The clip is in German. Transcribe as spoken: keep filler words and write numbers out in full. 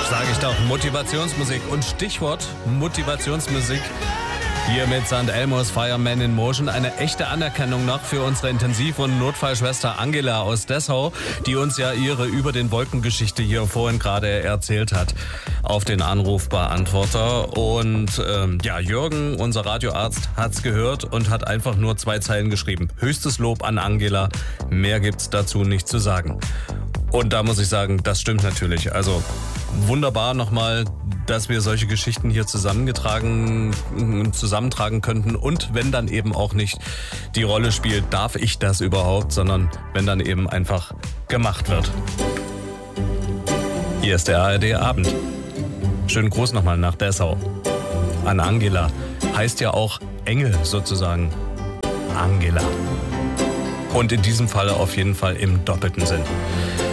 Sage ich doch, Motivationsmusik. Und Stichwort Motivationsmusik. Hier mit Sankt Elmo's Fireman in Motion. Eine echte Anerkennung noch für unsere Intensiv- und Notfallschwester Angela aus Dessau, die uns ja ihre Über den Wolken-Geschichte hier vorhin gerade erzählt hat auf den Anrufbeantworter. Und ähm, ja, Jürgen, unser Radioarzt, hat's gehört und hat einfach nur zwei Zeilen geschrieben. Höchstes Lob an Angela. Mehr gibt's dazu nicht zu sagen. Und da muss ich sagen, das stimmt natürlich. Also wunderbar nochmal, dass wir solche Geschichten hier zusammengetragen, zusammentragen könnten. Und wenn dann eben auch nicht die Rolle spielt, darf ich das überhaupt, sondern wenn dann eben einfach gemacht wird. Hier ist der A R D-Abend. Schönen Gruß nochmal nach Dessau. An Angela. Heißt ja auch Engel sozusagen. Angela. Und in diesem Falle auf jeden Fall im doppelten Sinn.